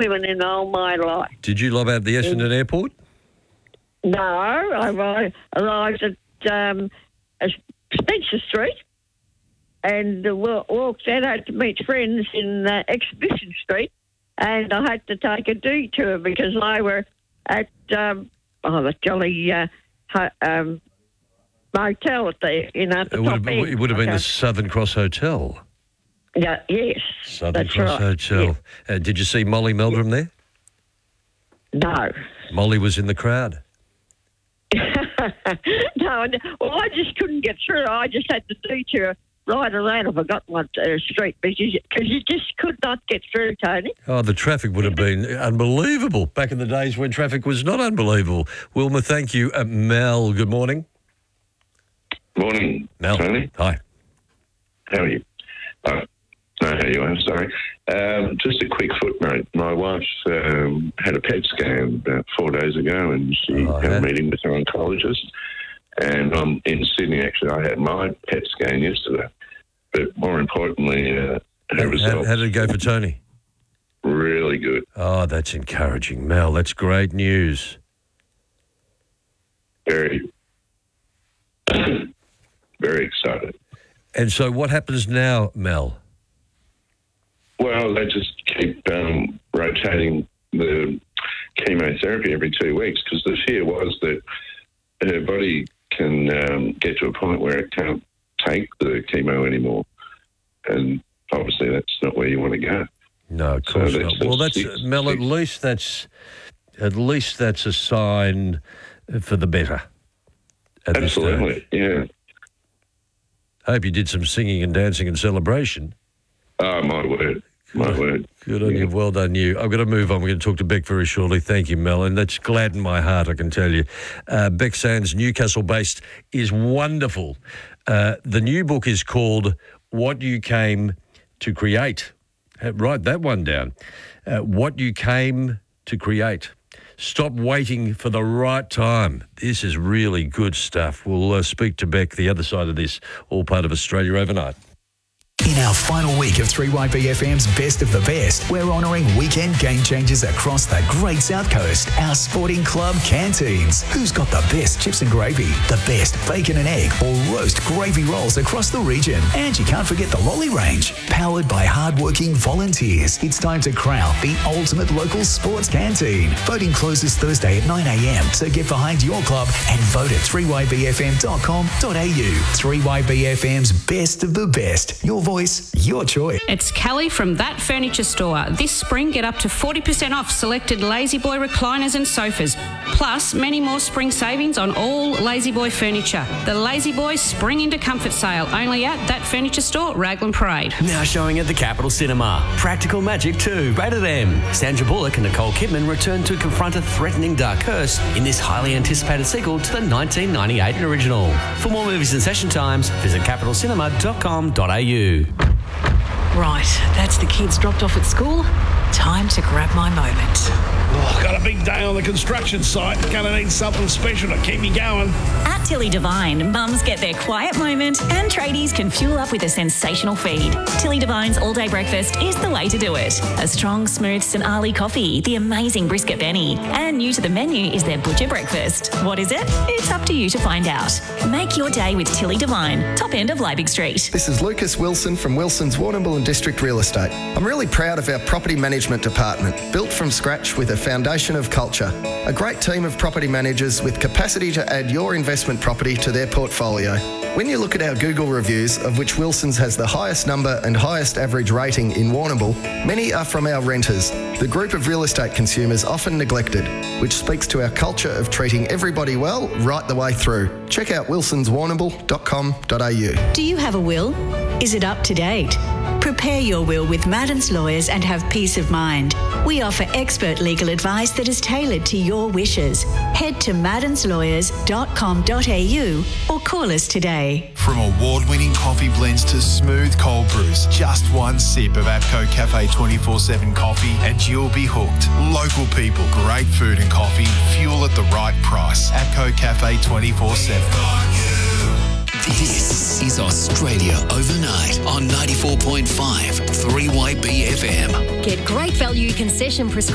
living in all my life. Did you lob out the Essendon Airport? No, I arrived at Spencer Street and walked out to meet friends in Exhibition Street, and I had to take a detour because they were at the jolly motel at the top end. It would have been the Southern Cross Hotel. Yeah, yes. Southern that's Cross right. Hotel. Yeah. Did you see Molly Meldrum there? No. Molly was in the crowd. No, well, I just couldn't get through. I just had to detour right around. I forgot what street, because you just could not get through, Tony. Oh, the traffic would have been unbelievable back in the days when traffic was not unbelievable. Wilma, thank you. Mel, good morning. Morning, Mel. Tony. Hi. How are you? No, how you are, sorry. Just a quick footnote. My wife had a PET scan about 4 days ago, and she had a meeting with her oncologist. And I'm in Sydney, actually. I had my PET scan yesterday. But more importantly, her results... How did it go for Tony? Really good. Oh, that's encouraging, Mel. That's great news. Very, very excited. And so what happens now, Mel? Well, they just keep rotating the chemotherapy every 2 weeks, because the fear was that her body can get to a point where it can't take the chemo anymore. And obviously that's not where you want to go. No, of course not. Well, Mel, at least that's a sign for the better. Absolutely, yeah. Hope you did some singing and dancing and celebration. Oh, my word. My word. Good on you. Well done, you. I'm going to move on. We're going to talk to Beck very shortly. Thank you, Mel. And that's gladdened my heart, I can tell you. Beck Sands, Newcastle-based, is wonderful. The new book is called What You Came to Create. Write that one down. What You Came to Create. Stop waiting for the right time. This is really good stuff. We'll speak to Beck the other side of this, all part of Australia Overnight. In our final week of 3YBFM's Best of the Best, we're honouring weekend game changers across the Great South Coast. Our sporting club canteens. Who's got the best chips and gravy, the best bacon and egg or roast gravy rolls across the region? And you can't forget the lolly range. Powered by hard-working volunteers, it's time to crown the ultimate local sports canteen. Voting closes Thursday at 9 a.m, so get behind your club and vote at 3ybfm.com.au. 3YBFM's Best of the Best. Your voice, your choice. It's Kelly from That Furniture Store. This spring, get up to 40% off selected Lazy Boy recliners and sofas, plus many more spring savings on all Lazy Boy furniture. The Lazy Boy Spring into Comfort sale, only at That Furniture Store, Raglan Parade. Now showing at the Capitol Cinema. Practical Magic 2, rated M. Sandra Bullock and Nicole Kidman return to confront a threatening dark curse in this highly anticipated sequel to the 1998 original. For more movies and session times, visit capitalcinema.com.au. Right, that's the kids dropped off at school. Time to grab my moment. Oh, got a big day on the construction site. Gonna need something special to keep me going. At Tilly Devine, mums get their quiet moment and tradies can fuel up with a sensational feed. Tilly Devine's all-day breakfast is the way to do it. A strong, smooth St. Ali coffee, the amazing brisket Benny, and new to the menu is their butcher breakfast. What is it? It's up to you to find out. Make your day with Tilly Devine, top end of Liebig Street. This is Lucas Wilson from Wilson's Warrnambool and District Real Estate. I'm really proud of our property management department, built from scratch with a foundation of culture. A great team of property managers with capacity to add your investment property to their portfolio. When you look at our Google reviews, of which Wilson's has the highest number and highest average rating in Warrnambool, many are from our renters, the group of real estate consumers often neglected, which speaks to our culture of treating everybody well right the way through. Check out wilsonswarrnambool.com.au. Do you have a will? Is it up to date? Prepare your will with Madden's Lawyers and have peace of mind. We offer expert legal advice that is tailored to your wishes. Head to maddenslawyers.com.au or call us today. From award-winning coffee blends to smooth cold brews, just one sip of APCO Cafe 24/7 coffee and you'll be hooked. Local people, great food and coffee, fuel at the right price. APCO Cafe 24/7. This is Australia Overnight on 94.5 3YBFM. Get great value concession prescription